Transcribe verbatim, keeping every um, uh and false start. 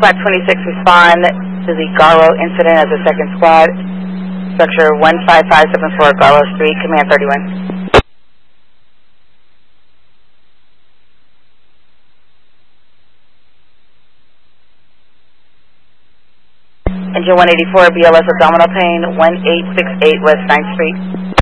Squad twenty-six respond to the Garlow incident as a second squad. Structure one five five seven four, Garlow Street, Command thirty-one. Engine one eighty-four, B L S abdominal pain, one eight six eight West ninth Street.